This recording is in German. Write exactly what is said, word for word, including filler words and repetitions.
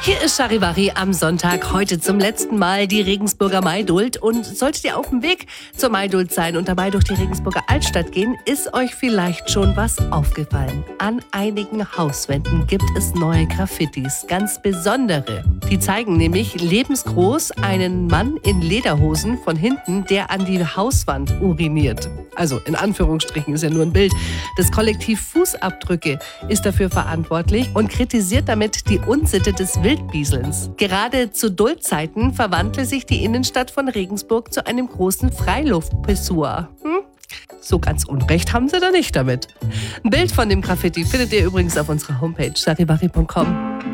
Hier ist Charivari am Sonntag, heute zum letzten Mal die Regensburger Maidult. Und solltet ihr auf dem Weg zur Maidult sein und dabei durch die Regensburger Altstadt gehen, ist euch vielleicht schon was aufgefallen. An einigen Hauswänden gibt es neue Graffitis, ganz besondere. Die zeigen nämlich lebensgroß einen Mann in Lederhosen von hinten, der an die Hauswand uriniert. Also in Anführungsstrichen ist ja nur ein Bild. Das Kollektiv Fußabdrücke ist dafür verantwortlich und kritisiert damit die Unsitte des Wildbieselns. Gerade zu Duldzeiten verwandle sich die Innenstadt von Regensburg zu einem großen Freiluftpissoir. Hm? So ganz Unrecht haben sie da nicht damit. Ein Bild von dem Graffiti findet ihr übrigens auf unserer Homepage charivari punkt com.